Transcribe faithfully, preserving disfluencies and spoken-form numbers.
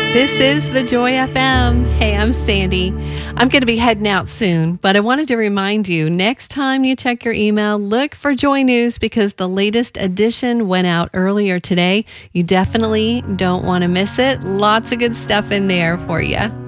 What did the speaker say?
This is the Joy F M. Hey, I'm Sandy. I'm going to be heading out soon, but I wanted to remind you next time you check your email, look for Joy News because the latest edition went out earlier today. You definitely don't want to miss it. Lots of good stuff in there for you.